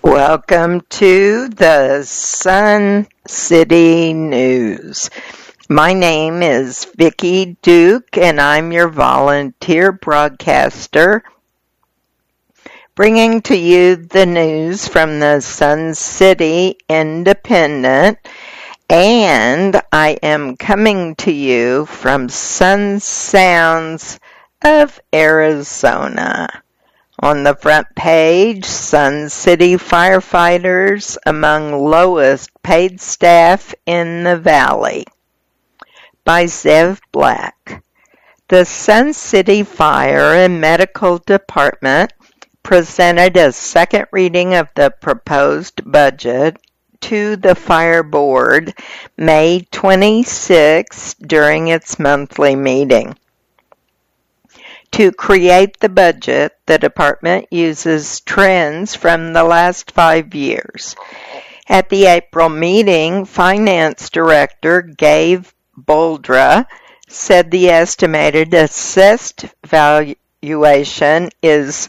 Welcome to the Sun City News. My name is Vicki Duke, and I'm your volunteer broadcaster, bringing to you the news from the Sun City Independent, and I am coming to you from Sun Sounds of Arizona. On the front page, Sun City firefighters among lowest paid staff in the Valley by Zev Black. The Sun City Fire and Medical Department presented a second reading of the proposed budget to the Fire Board May 26 during its monthly meeting. To create the budget, the department uses trends from the last 5 years. At the April meeting, Finance Director Gabe Boldra said the estimated assessed valuation is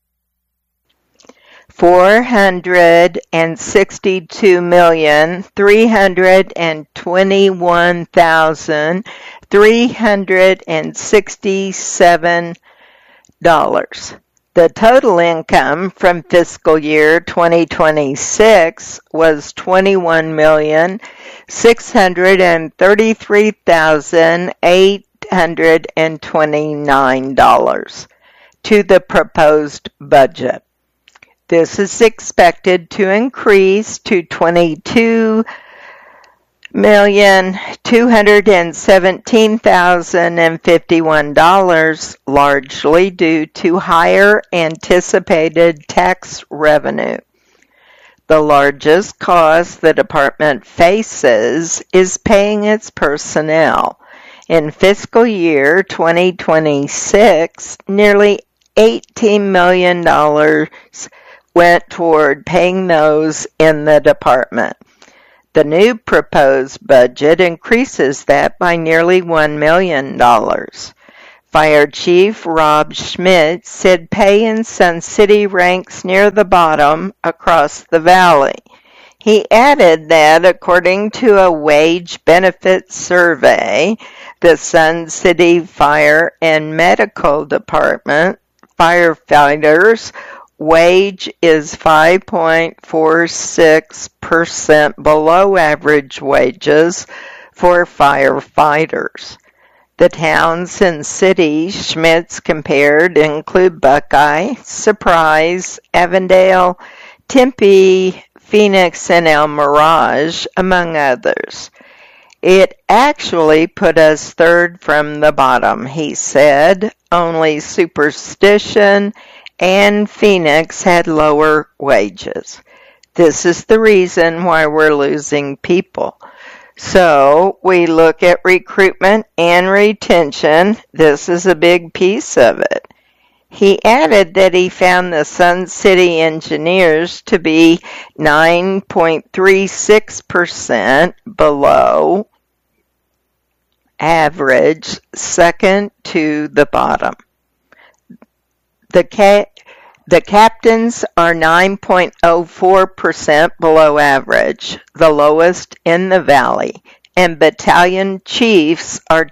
$462,321,367. The total income from fiscal year 2026 was $21,633,829 to the proposed budget. This is expected to increase to $22,217,051, largely due to higher anticipated tax revenue. The largest cost the department faces is paying its personnel. In fiscal year 2026, nearly $18 million went toward paying those in the department. The new proposed budget increases that by nearly $1 million. Fire Chief Rob Schmidt said pay in Sun City ranks near the bottom across the valley. He added that according to a wage benefits survey, the Sun City Fire and Medical Department firefighters' wage is 5.46% below average wages for firefighters. The towns and cities Schmitz compared include Buckeye, Surprise, Avondale, Tempe, Phoenix, and El Mirage, among others. It actually put us third from the bottom, he said. Only Superstition and Phoenix had lower wages. This is the reason why we're losing people. So we look at recruitment and retention. This is a big piece of it. He added that he found the Sun City engineers to be 9.36% below average, second to the bottom. The captains are 9.04% below average, the lowest in the valley, and battalion chiefs are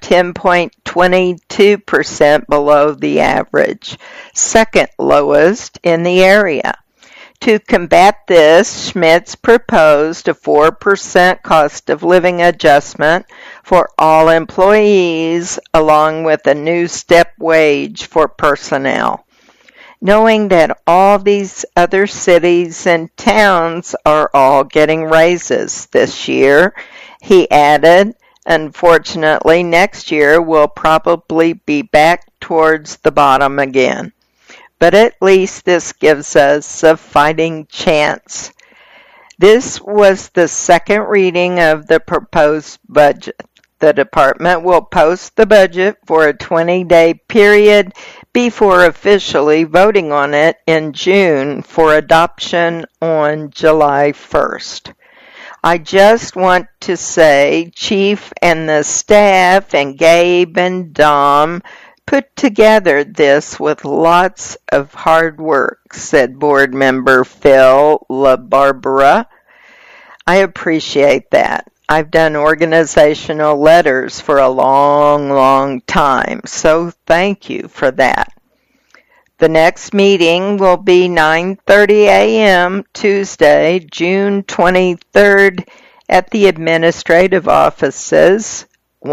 10.22% below the average, second lowest in the area. To combat this, Schmitz proposed a 4% cost of living adjustment for all employees, along with a new step wage for personnel. Knowing that all these other cities and towns are all getting raises this year, he added, unfortunately, next year we'll probably be back towards the bottom again. But at least this gives us a fighting chance. This was the second reading of the proposed budget. The department will post the budget for a 20-day period before officially voting on it in June for adoption on July 1st. I just want to say, Chief and the staff and Gabe and Dom put together this with lots of hard work," said board member Phil LaBarbera. "I appreciate that. I've done organizational letters for a long time, so thank you for that." The next meeting will be 9:30 a.m. Tuesday, June 23rd at the administrative offices,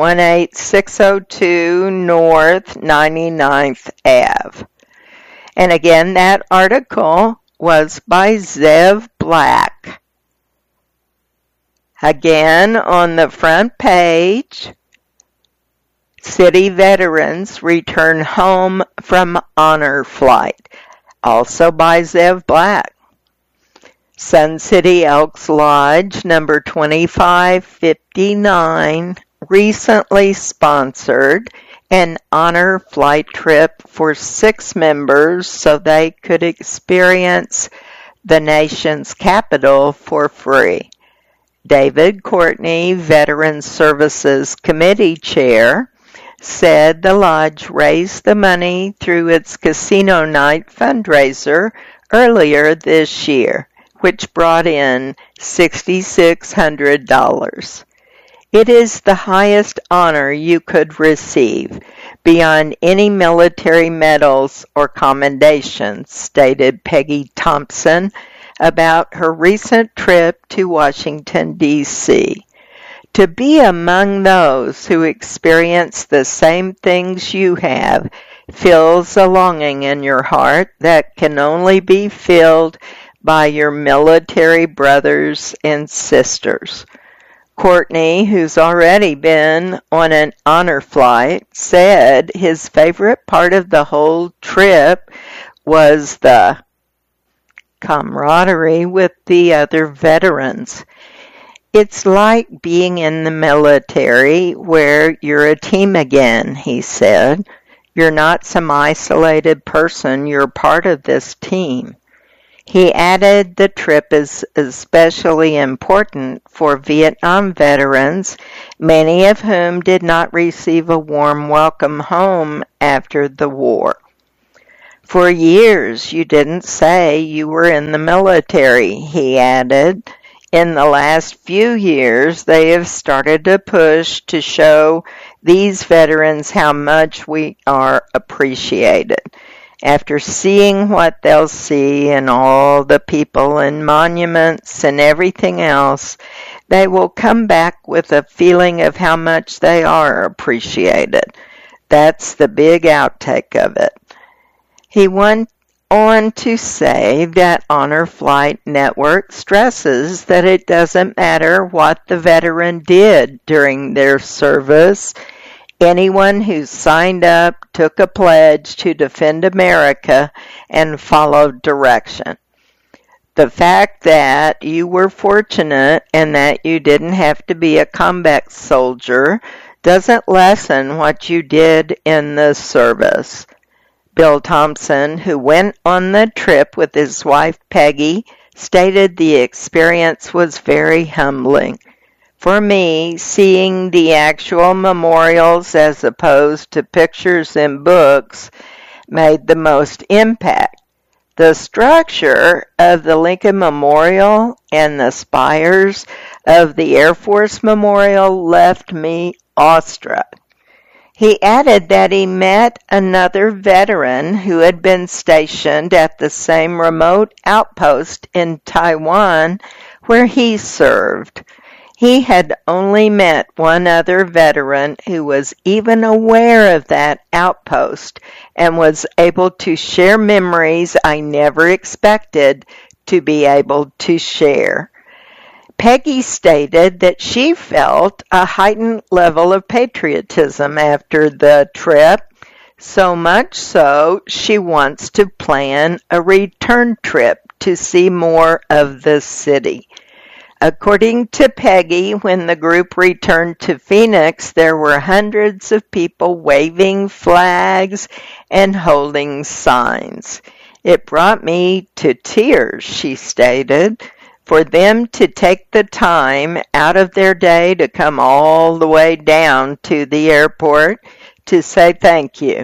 18602 North 99th Ave. And again, that article was by Zev Black. Again, on the front page, City veterans return home from honor flight, also by Zev Black. Sun City Elks Lodge number 2559 recently sponsored an honor flight trip for 6 members so they could experience the nation's capital for free. David Courtney, Veteran Services Committee Chair, said the lodge raised the money through its casino night fundraiser earlier this year, which brought in $6,600. "It is the highest honor you could receive, beyond any military medals or commendations," stated Peggy Thompson about her recent trip to Washington, D.C. "To be among those who experience the same things you have fills a longing in your heart that can only be filled by your military brothers and sisters." Courtney, who's already been on an honor flight, said his favorite part of the whole trip was the camaraderie with the other veterans. "It's like being in the military where you're a team again," he said. "You're not some isolated person, you're part of this team." He added the trip is especially important for Vietnam veterans, many of whom did not receive a warm welcome home after the war. "For years you didn't say you were in the military," he added. "In the last few years, they have started to push to show these veterans how much we are appreciated. After seeing what they'll see and all the people and monuments and everything else, they will come back with a feeling of how much they are appreciated. That's the big outtake of it." He went on to say that Honor Flight Network stresses that it doesn't matter what the veteran did during their service. Anyone who signed up took a pledge to defend America and followed direction. "The fact that you were fortunate and that you didn't have to be a combat soldier doesn't lessen what you did in the service." Bill Thompson, who went on the trip with his wife Peggy, stated the experience was very humbling. "For me, seeing the actual memorials as opposed to pictures and books made the most impact. The structure of the Lincoln Memorial and the spires of the Air Force Memorial left me awestruck." He added that he met another veteran who had been stationed at the same remote outpost in Taiwan where he served. He had only met one other veteran who was even aware of that outpost and was able to share memories I never expected to be able to share. Peggy stated that she felt a heightened level of patriotism after the trip, so much so she wants to plan a return trip to see more of the city. According to Peggy, when the group returned to Phoenix, there were hundreds of people waving flags and holding signs. "It brought me to tears," she stated. "For them to take the time out of their day to come all the way down to the airport to say thank you.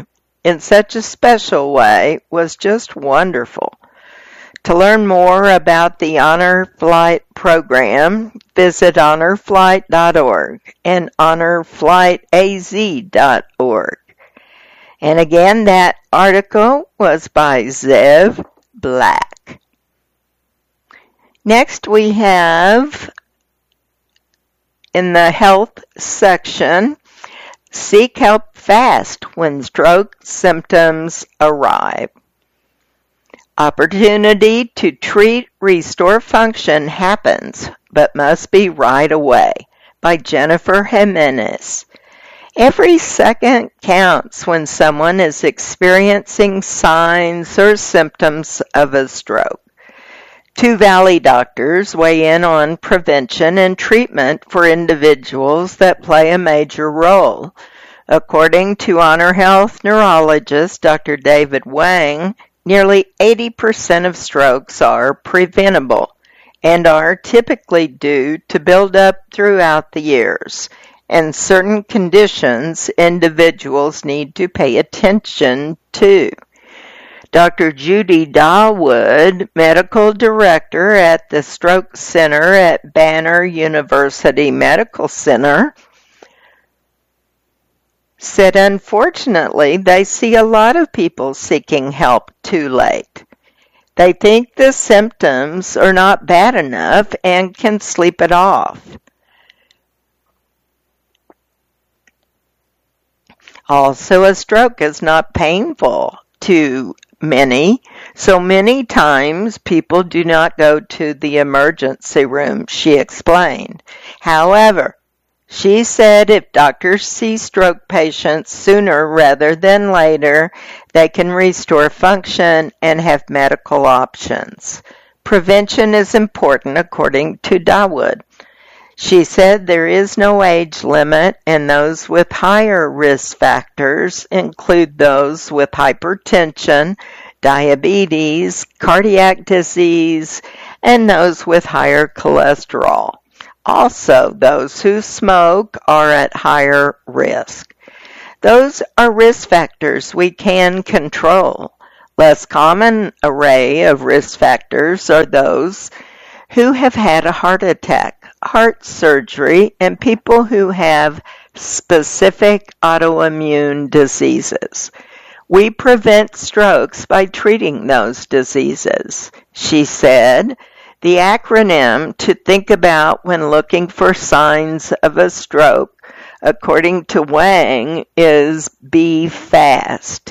in such a special way was just wonderful. To learn more about the Honor Flight program, visit honorflight.org and honorflightaz.org. And again, that article was by Zev Black. Next we have, in the health section, seek help fast when stroke symptoms arrive. Opportunity to treat, restore function happens, but must be right away, by Jennifer Jimenez. Every second counts when someone is experiencing signs or symptoms of a stroke. Two Valley doctors weigh in on prevention and treatment for individuals that play a major role. According to Honor Health neurologist Dr. David Wang, nearly 80% of strokes are preventable and are typically due to buildup throughout the years, and certain conditions individuals need to pay attention to. Dr. Judy Dawood, medical director at the Stroke Center at Banner University Medical Center, said unfortunately they see a lot of people seeking help too late. They think the symptoms are not bad enough and can sleep it off. Also, a stroke is not painful to many, so many times people do not go to the emergency room, she explained. However, she said if doctors see stroke patients sooner rather than later, they can restore function and have medical options. Prevention is important, according to Dawood. She said there is no age limit, and those with higher risk factors include those with hypertension, diabetes, cardiac disease, and those with higher cholesterol. Also, those who smoke are at higher risk. Those are risk factors we can control. Less common array of risk factors are those who have had a heart attack, heart surgery, and people who have specific autoimmune diseases. We prevent strokes by treating those diseases. She said, the acronym to think about when looking for signs of a stroke, according to Wang, is BEFAST,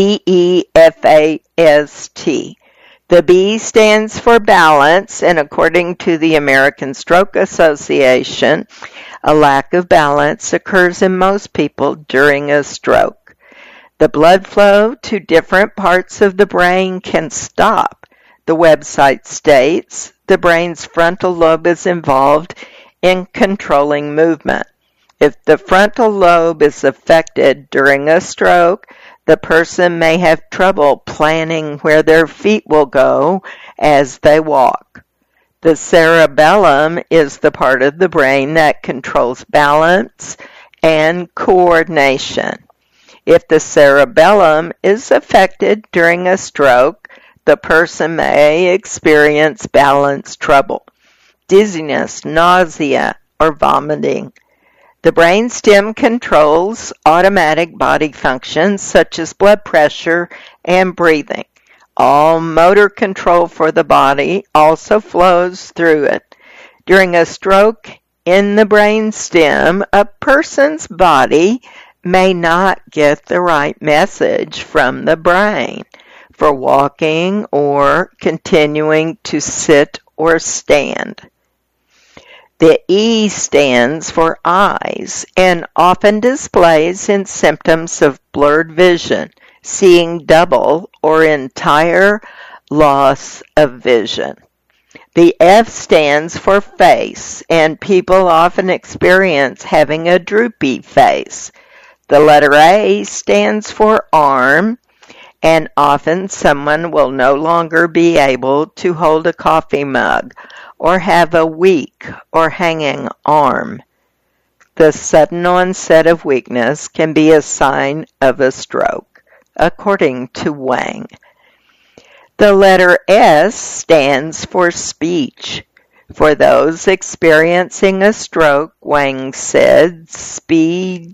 B-E-F-A-S-T. The B stands for balance, and according to the American Stroke Association, a lack of balance occurs in most people during a stroke. The blood flow to different parts of the brain can stop. The website states the brain's frontal lobe is involved in controlling movement. If the frontal lobe is affected during a stroke, the person may have trouble planning where their feet will go as they walk. The cerebellum is the part of the brain that controls balance and coordination. If the cerebellum is affected during a stroke, the person may experience balance trouble, dizziness, nausea, or vomiting. The brainstem controls automatic body functions such as blood pressure and breathing. All motor control for the body also flows through it. During a stroke in the brainstem, a person's body may not get the right message from the brain for walking or continuing to sit or stand. The E stands for eyes and often displays in symptoms of blurred vision, seeing double, or entire loss of vision. The F stands for face, and people often experience having a droopy face. The letter A stands for arm, and often someone will no longer be able to hold a coffee mug or have a weak or hanging arm. The sudden onset of weakness can be a sign of a stroke. according to Wang. The letter S stands for speech. For those experiencing a stroke, Wang said, speech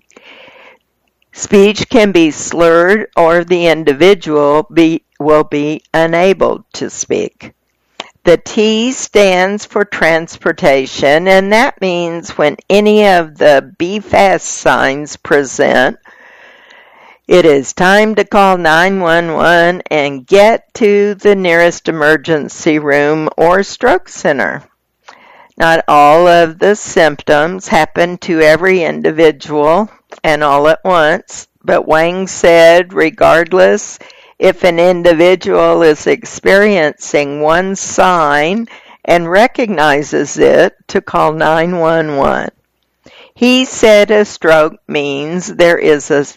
can be slurred or the individual will be unable to speak. The T stands for transportation, and that means when any of the Be Fast signs present, it is time to call 911 and get to the nearest emergency room or stroke center. Not all of the symptoms happen to every individual and all at once, but Wang said regardless if an individual is experiencing one sign and recognizes it, to call 911. He said a stroke means there is a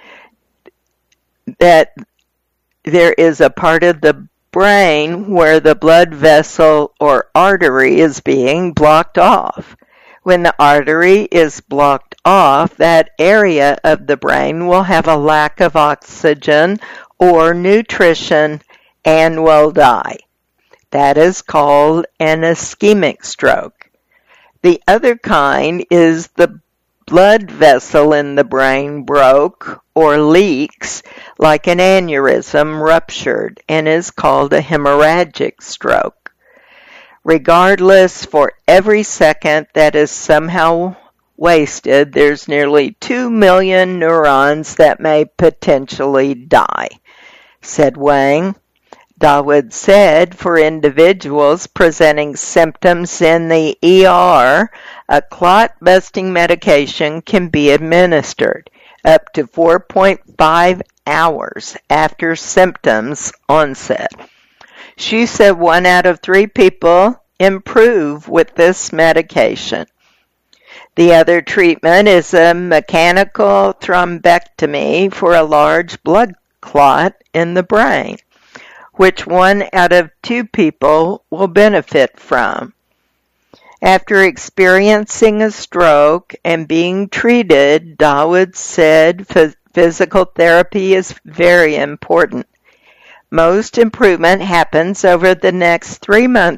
part of the brain where the blood vessel or artery is being blocked off. When the artery is blocked off, that area of the brain will have a lack of oxygen or nutrition and will die. That is called an ischemic stroke. The other kind is the blood vessel in the brain broke or leaks like an aneurysm ruptured and is called a hemorrhagic stroke. Regardless, for every second that is somehow wasted, there's nearly 2 million neurons that may potentially die, said Wang. Dawood said for individuals presenting symptoms in the ER, a clot-busting medication can be administered up to 4.5 hours after symptoms onset. She said 1 out of 3 people improve with this medication. The other treatment is a mechanical thrombectomy for a large blood clot in the brain, which 1 out of 2 people will benefit from. After experiencing a stroke and being treated, Dawood said physical therapy is very important. Most improvement happens over the next 3 months